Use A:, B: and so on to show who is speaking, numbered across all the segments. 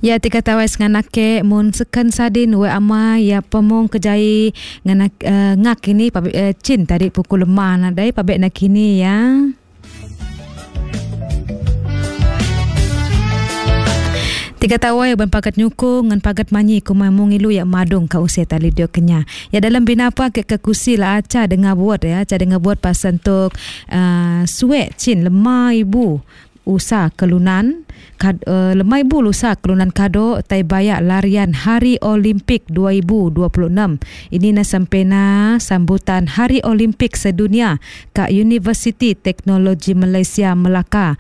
A: Ya tika tawais nganake mun seken sadin we ama ya pemong kejai nganak ngak ini cin tadi pukul lemah na dai pabek nak kini ya. Tiga tawai ban pakat nyuku ngan pakat manyi ku mamung ilu ya madung ka usia tali dio kenya. Ya dalam binapa ke kusi la aca dengar buat ya, aca dengar buat pasal untuk suek cin lemah ibu usaha kelunan lemai bulu usaha kelunan kado tai bayak larian Hari Olimpik 2026. Ini na sampai na sambutan Hari Olimpik sedunia ka Universiti Teknologi Malaysia Melaka,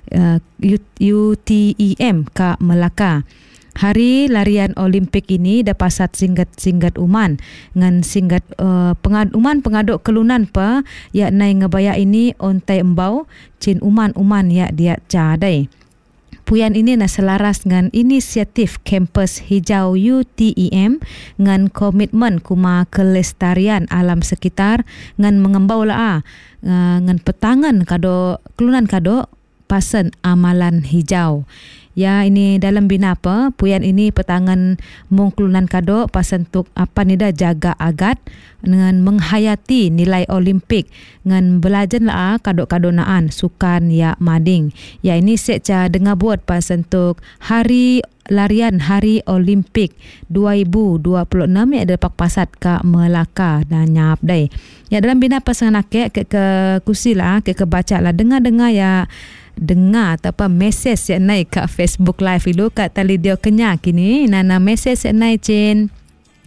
A: UTEM ka Melaka. Hari larian Olimpik ini dah pasat singgat uman ngan singgat uman pengaduk kelunan pa ya nai ngebaya ini ontai embau cin uman ya dia cadai. Puyan ini na selaras ngan inisiatif kampus hijau UTEM ngan komitmen kuma kelestarian alam sekitar ngan mengembau lah ngan petangan kado kelunan kado pasen amalan hijau. Ya ini dalam binapa puyan ini petangan mongklunan kado pasentuk apa ni dah jaga agat dengan menghayati nilai Olimpik dengan belajar lah kado-kado naan sukan ya mading. Ya ini seca dengar buat pasentuk hari larian Hari Olimpik 2026 ya ada pak pasat ka Melaka dan nyap dai. Ya dalam binapa sanganak ke kusi lah ke baca lah dengar ya dengar apa mesej yang naik kat Facebook live dulu kat tali dia kenya kini nana mesej yang naik cin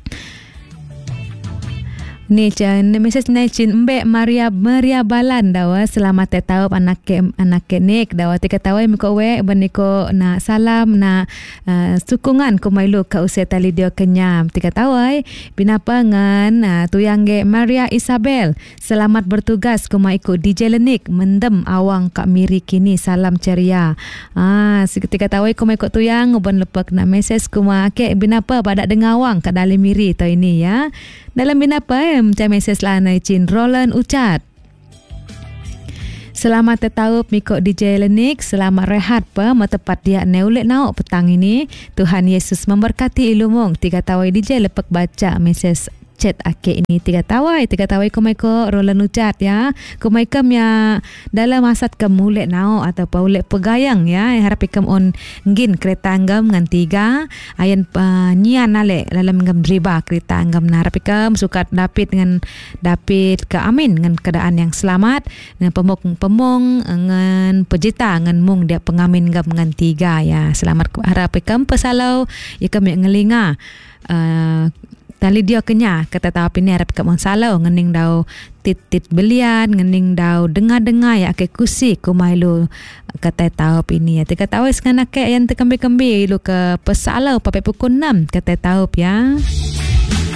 A: ni cin mesej naik cin Mbak Maria Balan dawa selamat tahu anak nek dawa tika tahu miko we beniko na salam na sukungan ko mailu ka usia tali dia kenya tika tahu binapa ngan tuyang ge Maria Isabel selamat bertugas ko ikut DJ Lenik mendem awang kak miri kini salam ceria tika tahu ko ikut tuyang uban lepak na mesej ko ke binapa pada dengar awang kat dalam miri to ini ya dalam binapa macam mesej lah na cin Roland ucat. Selamat tetaup miko DJ Lenik, selamat rehat pa matepat dia neulek nauk petang ini. Tuhan Yesus memberkati ilumong. Tiga tawai DJ lepak baca mesej chat ake ini tiga tawai ko Roland ucat ya. Ko kam ya dalam masat kemulek nao atau paulek pegayang ya. Harap ikam on ngin kereta anggam ngan tiga ayan nyian nale dalam ngam riba kereta anggam na harap ikam sukat dapit ke amin ngan keadaan yang selamat ngan pemong ngan pejita ngan mung dia pengamin ngam ngan tiga ya. Selamat harap ikam pesalau ikam yang ngelinga tali dia kenya kata tapi ni harap kat salau ngening dau tit belian ngening dau dengar ya ke kusi ku mailu kata tahu ini ya tika tahu sekarang ke yang tekembi-kembi lu ke pesalau papai pukul 6 kata tahu ya.